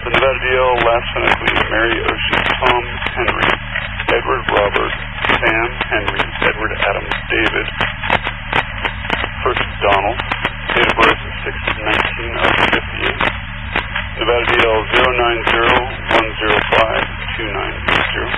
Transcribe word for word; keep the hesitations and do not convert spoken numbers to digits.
The Nevada D L, last but not least, Mary Ocean, Tom Henry, Edward Robert, Sam Henry, Edward Adams, David, first Donald, date of birth six nineteen of fifty-eight. Nevada D L zero nine zero one zero five two nine zero.